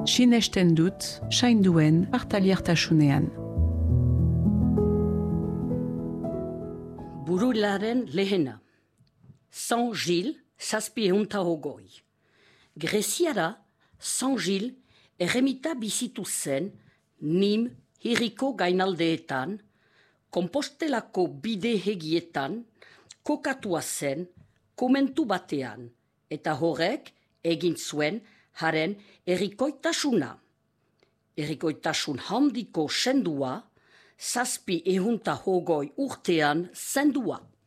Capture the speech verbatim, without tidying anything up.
sinesten dut, sainduen partaliertasunean. Burularen lehena. San Gil, zazpi ehunta hogoi. Greziara, San Gil, erremita bizitu zen, Nim hiriko gainaldeetan, Kompostelako bide hegietan, kokatua zen, komentu batean, eta horrek egin zuen haren errikoitasuna. Errikoitasun handiko sendua, zazpi ehunta hogoi urtean zendua.